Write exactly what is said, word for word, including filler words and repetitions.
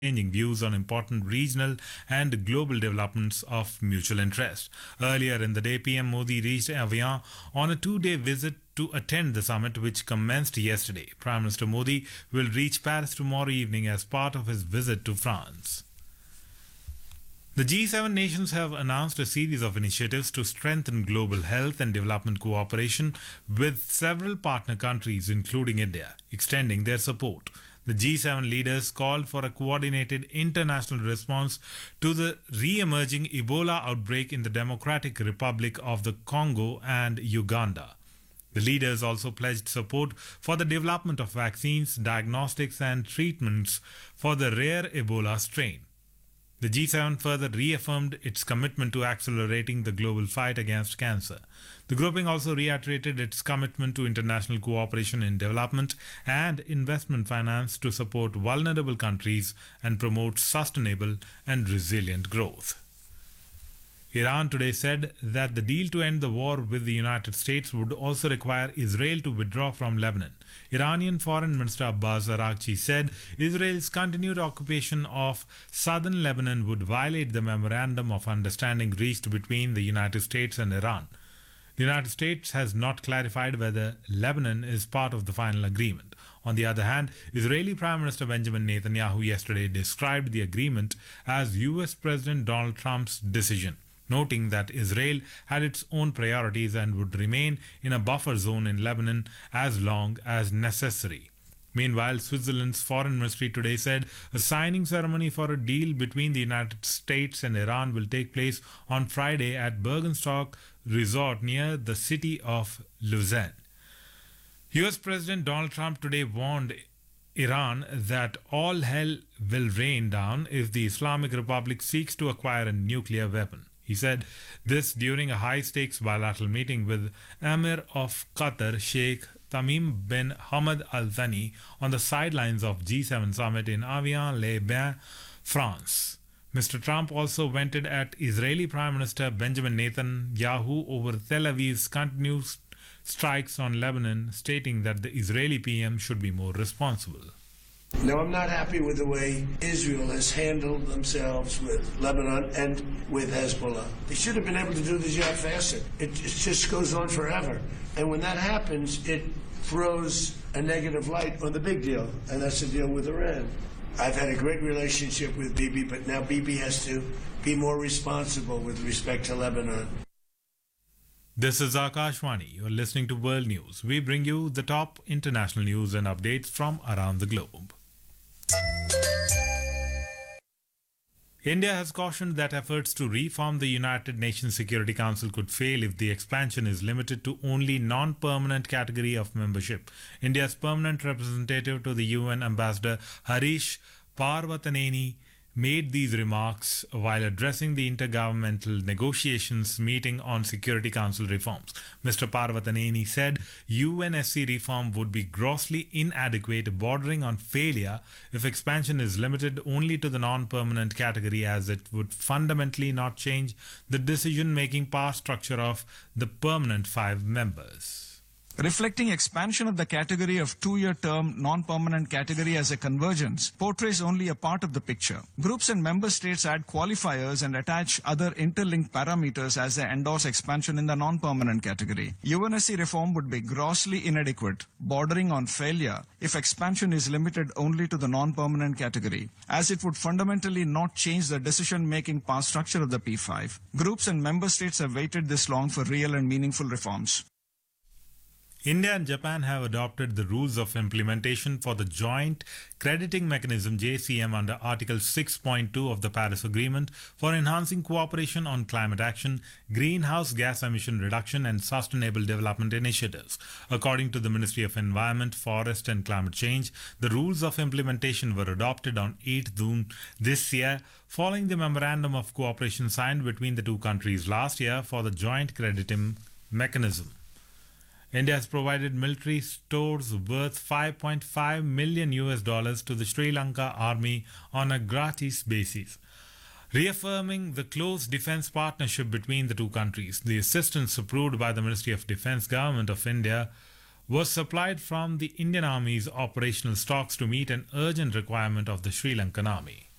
exchanging views on important regional and global developments of mutual interest. Earlier in the day, P M Modi reached Evian on a two-day visit to attend the summit, which commenced yesterday. Prime Minister Modi will reach Paris tomorrow evening as part of his visit to France. The G seven nations have announced a series of initiatives to strengthen global health and development cooperation with several partner countries, including India, extending their support. The G seven leaders called for a coordinated international response to the re-emerging Ebola outbreak in the Democratic Republic of the Congo and Uganda. The leaders also pledged support for the development of vaccines, diagnostics and treatments for the rare Ebola strain. The G seven further reaffirmed its commitment to accelerating the global fight against cancer. The grouping also reiterated its commitment to international cooperation in development and investment finance to support vulnerable countries and promote sustainable and resilient growth. Iran today said that the deal to end the war with the United States would also require Israel to withdraw from Lebanon. Iranian Foreign Minister Abbas Araghchi said Israel's continued occupation of southern Lebanon would violate the memorandum of understanding reached between the United States and Iran. The United States has not clarified whether Lebanon is part of the final agreement. On the other hand, Israeli Prime Minister Benjamin Netanyahu yesterday described the agreement as U S President Donald Trump's decision, noting that Israel had its own priorities and would remain in a buffer zone in Lebanon as long as necessary. Meanwhile, Switzerland's foreign ministry today said a signing ceremony for a deal between the United States and Iran will take place on Friday at Bergenstock Resort near the city of Lausanne. U S President Donald Trump today warned Iran that all hell will rain down if the Islamic Republic seeks to acquire a nuclear weapon. He said this during a high-stakes bilateral meeting with Emir of Qatar, Sheikh Tamim bin Hamad Al Thani, on the sidelines of G seven summit in Avion-les-Bains, France. Mister Trump also vented at Israeli Prime Minister Benjamin Netanyahu over Tel Aviv's continuous strikes on Lebanon, stating that the Israeli P M should be more responsible. Now, I'm not happy with the way Israel has handled themselves with Lebanon and with Hezbollah. They should have been able to do the job faster. It, it just goes on forever. And when that happens, it throws a negative light on the big deal, and that's the deal with Iran. I've had a great relationship with Bibi, but now Bibi has to be more responsible with respect to Lebanon. This is Akashvani. You're listening to World News. We bring you the top international news and updates from around the globe. India has cautioned that efforts to reform the United Nations Security Council could fail if the expansion is limited to only non-permanent category of membership. India's permanent representative to the U N Ambassador Harish Parvathaneni made these remarks while addressing the Intergovernmental Negotiations meeting on Security Council reforms. Mister Parvathaneni said U N S C reform would be grossly inadequate, bordering on failure if expansion is limited only to the non-permanent category, as it would fundamentally not change the decision-making power structure of the permanent five members. Reflecting expansion of the category of two-year term non-permanent category as a convergence portrays only a part of the picture. Groups and member states add qualifiers and attach other interlinked parameters as they endorse expansion in the non-permanent category. U N S C reform would be grossly inadequate, bordering on failure if expansion is limited only to the non-permanent category, as it would fundamentally not change the decision-making power structure of the P five. Groups and member states have waited this long for real and meaningful reforms. India and Japan have adopted the rules of implementation for the Joint Crediting Mechanism J C M under Article six point two of the Paris Agreement for enhancing cooperation on climate action, greenhouse gas emission reduction and sustainable development initiatives. According to the Ministry of Environment, Forest and Climate Change, the rules of implementation were adopted on eighth June this year, following the Memorandum of Cooperation signed between the two countries last year for the Joint Crediting Mechanism. India has provided military stores worth five point five million U S dollars to the Sri Lanka army on a gratis basis, reaffirming the close defense partnership between the two countries. The assistance approved by the Ministry of Defense Government of India was supplied from the Indian Army's operational stocks to meet an urgent requirement of the Sri Lankan army.